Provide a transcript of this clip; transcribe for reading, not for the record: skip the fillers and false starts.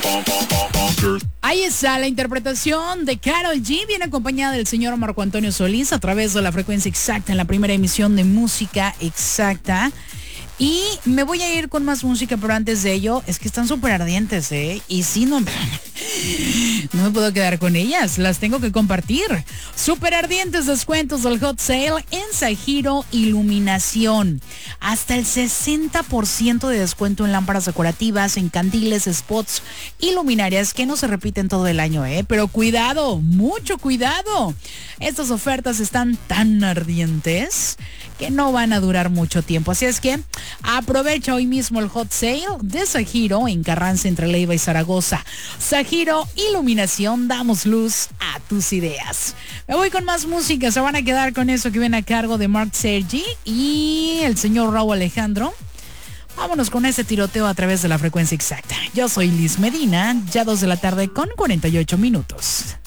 Ahí está la interpretación de Karol G, bien acompañada del señor Marco Antonio Solís a través de la frecuencia exacta en la primera emisión de Música Exacta. Y me voy a ir con más música, pero antes de ello, es que están súper ardientes, ¿eh? Y si no, no me puedo quedar con ellas, las tengo que compartir. Súper ardientes descuentos del Hot Sale en Sajiro Iluminación. Hasta el 60% de descuento en lámparas decorativas, en candiles, spots y luminarias que no se repiten todo el año, ¿eh? Pero cuidado, mucho cuidado. Estas ofertas están tan ardientes que no van a durar mucho tiempo. Así es que aprovecha hoy mismo el Hot Sale de Sajiro en Carranza entre Leiva y Zaragoza. Sajiro Iluminación, damos luz a tus ideas. Me voy con más música, se van a quedar con eso que viene a cargo de Mark Sergi y el señor Raúl Alejandro. Vámonos con ese tiroteo a través de la frecuencia exacta. Yo soy Liz Medina, ya 2 de la tarde con 48 minutos.